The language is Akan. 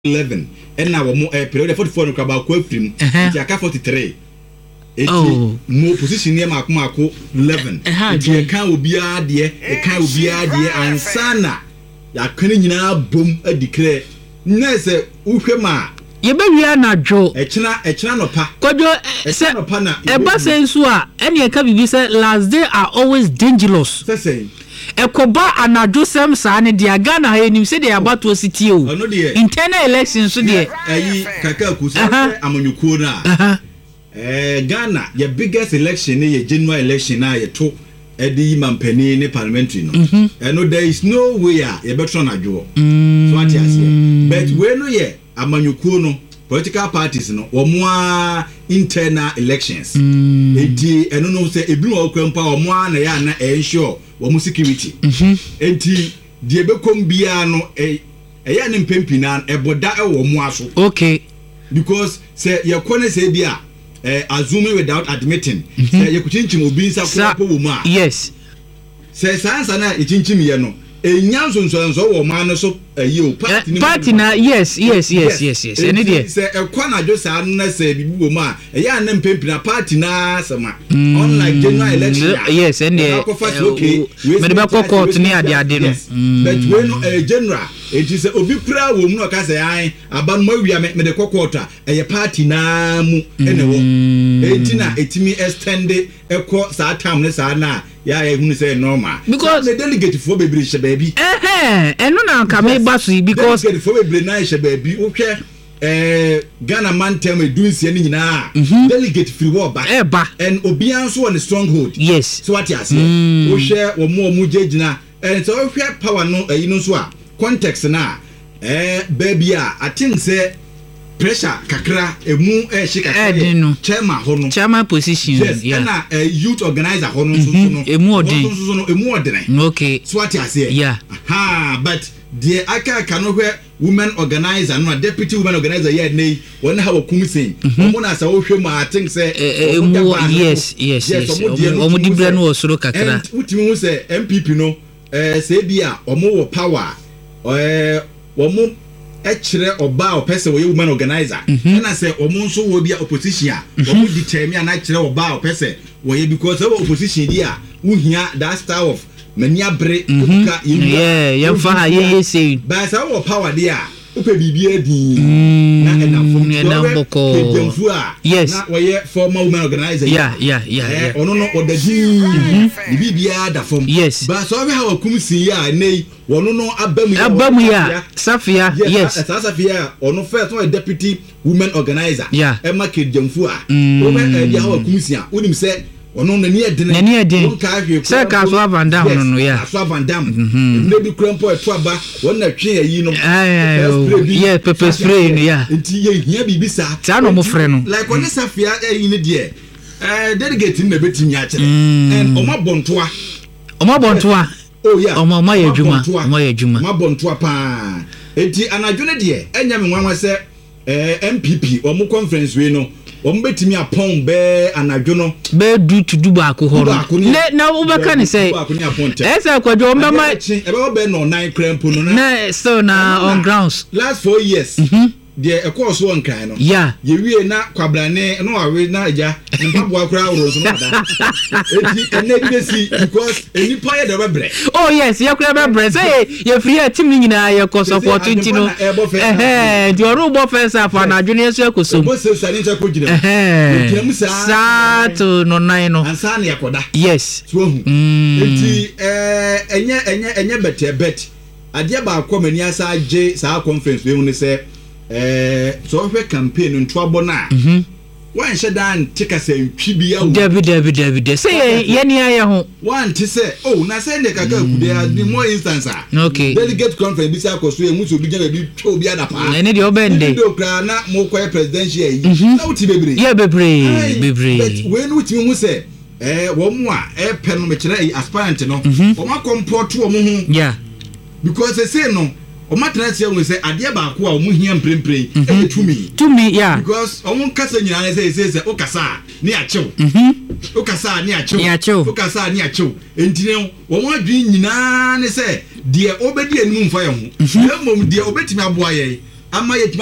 11 and now more period 44 no about kwafrim nti aka 43 mo position near Marco 11 nti kan obi ade kan obi ade ansana ya kan nyina bom a declare na se uhwema ye be wi anadwo echina no pa kodwo se no pa na e ba sensu a ene ka bibi se last day are always dangerous say ekoba anadwo sem saa ne dia Ghana ha enim se dia abato city o internal elections so dia ayi kaka kusa amanyuko na Ghana your biggest election ye general election na ye to edi mampani ne parliamentary no no there is no way ye better na adwo so what you say but we no ye amanyuko no political parties no omo internal elections enti eno no say ebi wo kwampa omo na ya na ensure wo security enti die bekom bia no eya ne mpempina eboda wo mo aso okay because say ye kone say bia assuming without admitting say ye kuchinchim obi nsa ko wo mu a yes say sansa na ye chinchim ye no enyanso nsonso wo ma no so o party na yes ene dey say ekwana jo sa na say bibi wo mu a eya na mpempina party na sama unlike general election yes ene me be court ni ade no but when general it is obi kura wo mu no ka say an aban mo awia me de court a party na mu ene wo etina etimi extend ekọ sa time ne sa na ya ehunu say normal because the delegate for bebre she baby eno na ka me basu because delegate for bebre na she baby uhwe Ghana man tell me do nsia ni nyina delegate free war ba and obian so on the stronghold yes so what you say uhwe wo mu jejina and so uhwe power no ayi no so a context na baby I think say pressure kakra emu shika chairman position yes na youth organizer hono so no emu odene okay so what you say yeah but the aka no hwe women organizer no deputy women organizer here nei won ha wakum sen omo na sa wo hwe ma I think say yes omo di bra no osoro kakra utimi hu say MPP no say bia omo wo power omo echire oba opese wo women organizer na say omo nso wo bia opposition omo determine na echire oba opese wo ye because wo opposition dia wo hia that style of mania bre uka you fa ye say ba say wo power dia upe bibia di na na boko yes na wo ye former women organizer yeah ono no odadi bibia da form yes ba so we ha wakumsi ya nei wono no abamu ya Safia yes Safia ono first one deputy women organizer e market jamfu a wo be dia ha wakumsi a unim say ono na ni edene say ka so avanda hono no ya so avanda ne bi krampo eto aba wona twe ayi no yeah pepper spray no ya nti ye hia bibisa ta no mo frɛ no like one Safia ayi ne de delegate na betimi a kire and omabontoa oh yeah omo ye adwuma mabontoa pa enti anadwone de enya me nwanwa se MPP omo conference we no omo betimi apon be anadwo no be do to do baako horo na wo beka ne say esa kwadwo omo ma ebe be no 9 crampo no na so na on grounds last 4 years the course one kind no yeah ye wie na kwabrane no awe na aja mpabo akura oro so na da eti enedesi because enipa ye de bebre oh yes ye kura bebre say ye free team nyina ye ko support nti no the oro bo first half na adwene so ekosom bo se sani nta ko gina ntiam sa to no nine no ansa na yakoda yes so hu enti enye bet ade ba akomani asa age sa conference we hu ne say so we campaign nto abona wan shedan tika se ntwibia wo David say ye ni aye ho wan ti say oh na say ne kaka kude the more instance okay delegate conference bi say akoso e muso bi gana bi twa obi ada pa ene de obende do kra na mo koy presidential yi na uti bebre yeah bebre but when uti mu say wo mu a pe no me kire aspirant no o ma comport wo mu ho yeah because they say no o matena se we say ade ba ko a o mu hia mprempren to me yeah because o mu kasa nyina na say o kasa ni achew o kasa ni achew o kasa ni achew entine o mu adwi nyina ne say de obedi anim mfa ye ho mom de obetimi aboa ye ama yɛ